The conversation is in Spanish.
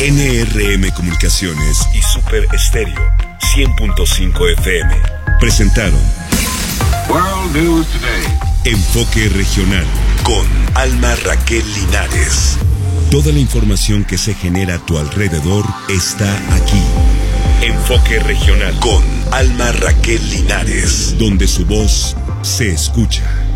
NRM Comunicaciones y Super Estéreo 100.5 FM presentaron World News Today. Enfoque Regional con Alma Raquel Linares. Toda la información que se genera a tu alrededor está aquí. Enfoque Regional con Alma Raquel Linares, donde su voz se escucha.